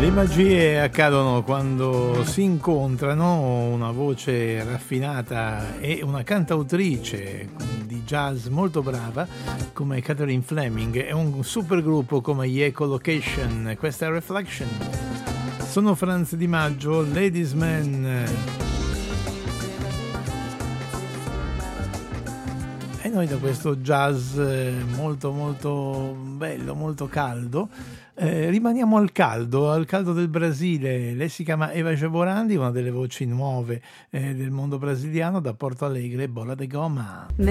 Le magie accadono quando si incontrano una voce raffinata e una cantautrice di jazz molto brava come Catherine Fleming e un supergruppo come gli Echolocation. Questa è Reflection. Sono Franz Di Maggio, Ladies Man. E noi da questo jazz molto molto bello, molto caldo, rimaniamo al caldo del Brasile. Lei si chiama Eva Geborandi, una delle voci nuove del mondo brasiliano, da Porto Alegre, Bola de Goma.